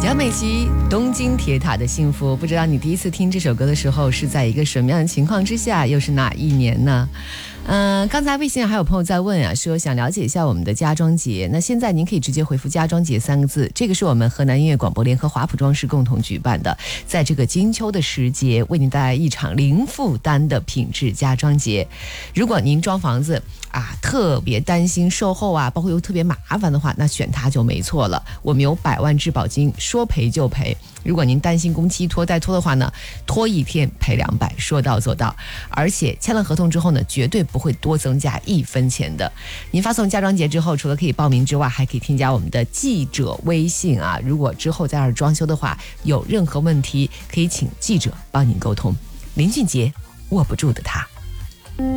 梁美琪《东京铁塔的幸福》，不知道你第一次听这首歌的时候是在一个什么样的情况之下，又是哪一年呢？刚才微信还有朋友在问啊，说想了解一下我们的家装节。那现在您可以直接回复家装节3个字，这个是我们河南音乐广播联合华普装饰共同举办的，在这个金秋的时节为您带来一场零负担的品质家装节。如果您装房子特别担心售后包括又特别麻烦的话，那选它就没错了。我们有100万质保金，说赔就赔。如果您担心工期拖再拖的话呢，拖1天赔200，说到做到。而且签了合同之后呢，绝对不会多增加1分钱的。您发送家装节之后，除了可以报名之外，还可以添加我们的记者微信啊。如果之后在这儿装修的话，有任何问题可以请记者帮您沟通。林俊杰，握不住的他。